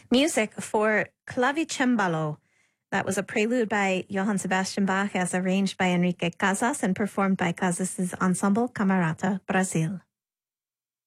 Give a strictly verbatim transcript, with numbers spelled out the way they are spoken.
Music for Clavicembalo. That was a prelude by Johann Sebastian Bach as arranged by Enrique Casas and performed by Casas' ensemble Camerata Brazil.